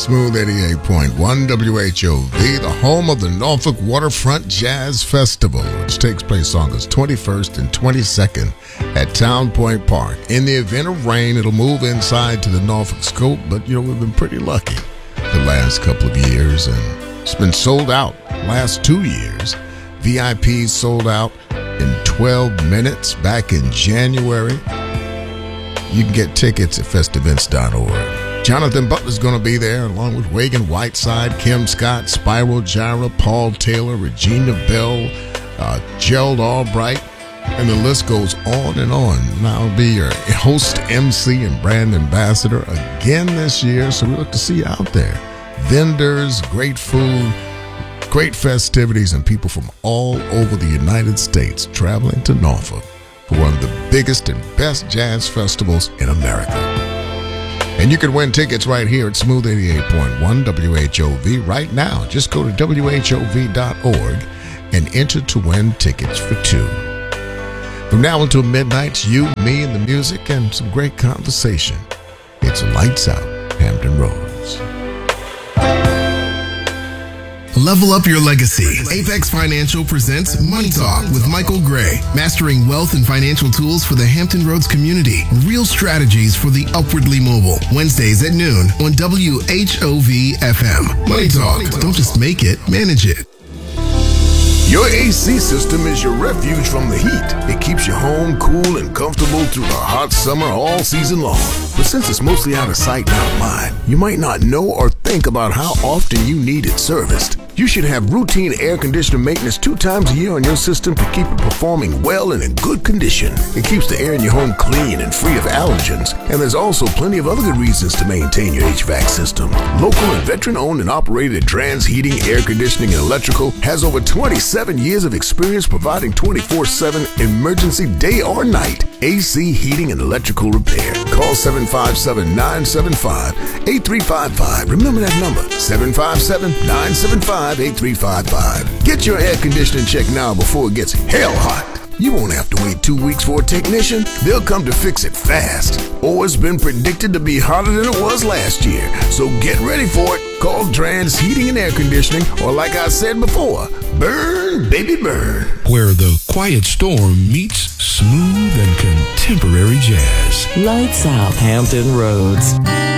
Smooth 88.1 WHOV, the home of the Norfolk Waterfront Jazz Festival, which takes place August 21st and 22nd at Town Point Park. In the event of rain, it'll move inside to the Norfolk Scope, but we've been pretty lucky the last couple of years, and it's been sold out last 2 years. VIPs sold out in 12 minutes back in January. You can get tickets at festivents.org. Jonathan Butler's going to be there, along with Reagan Whiteside, Kim Scott, Spiral Gyra, Paul Taylor, Regina Bell, Gerald Albright, and the list goes on and on. And I'll be your host, MC, and brand ambassador again this year, so we look to see you out there. Vendors, great food, great festivities, and people from all over the United States traveling to Norfolk for one of the biggest and best jazz festivals in America. And you can win tickets right here at Smooth 88.1 WHOV right now. Just go to WHOV.org and enter to win tickets for two. From now until midnight, it's you, me, and the music, and some great conversation. It's Lights Out, Hampton Roads. Level up your legacy. Apex Financial presents Money Talk with Michael Gray. Mastering wealth and financial tools for the Hampton Roads community. Real strategies for the upwardly mobile. Wednesdays at noon on WHOV FM. Money Talk. Don't just make it, manage it. Your AC system is your refuge from the heat. It keeps your home cool and comfortable through the hot summer all season long. But since it's mostly out of sight and out of mind, you might not know or think about how often you need it serviced. You should have routine air conditioner maintenance 2 times a year on your system to keep it performing well and in good condition. It keeps the air in your home clean and free of allergens. And there's also plenty of other good reasons to maintain your HVAC system. Local and veteran-owned and operated Trans Heating, Air Conditioning, and Electrical has over 27 years of experience providing 24/7 emergency day or night AC heating and electrical repair. Call 757-975-8355. Remember that number, 757-975-8355. Get your air conditioning checked now before it gets hell hot. You won't have to wait 2 weeks for a technician. They'll come to fix it fast. Or it's been predicted to be hotter than it was last year. So get ready for it. Call Trans Heating and Air Conditioning, or like I said before, burn, baby, burn. Where the quiet storm meets smooth and contemporary jazz. Lights Out, Hampton Roads.